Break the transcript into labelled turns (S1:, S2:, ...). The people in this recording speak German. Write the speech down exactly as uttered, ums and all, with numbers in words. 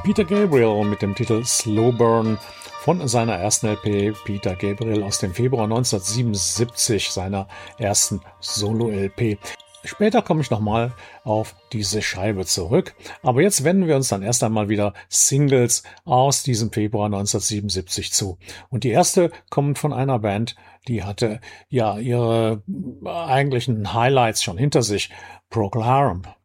S1: Peter Gabriel mit dem Titel Slow Burn von seiner ersten L P Peter Gabriel aus dem Februar neunzehnhundertsiebenundsiebzig, seiner ersten Solo-L P. Später komme ich nochmal auf diese Scheibe zurück, aber jetzt wenden wir uns dann erst einmal wieder Singles aus diesem Februar neunzehnhundertsiebenundsiebzig zu. Und die erste kommt von einer Band, die hatte ja ihre eigentlichen Highlights schon hinter sich. Procol Harum